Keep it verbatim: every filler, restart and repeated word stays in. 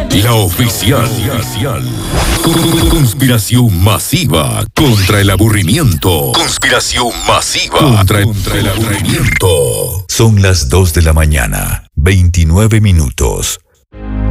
La oficial. Conspiración masiva contra el aburrimiento. Conspiración masiva contra, contra el aburrimiento. Son las dos de la mañana, veintinueve minutos.